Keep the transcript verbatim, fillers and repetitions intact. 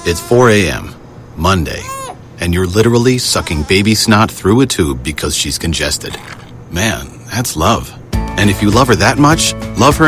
It's four a.m., Monday, and you're literally sucking baby snot through a tube because she's congested. Man, that's love. And if you love her that much, love her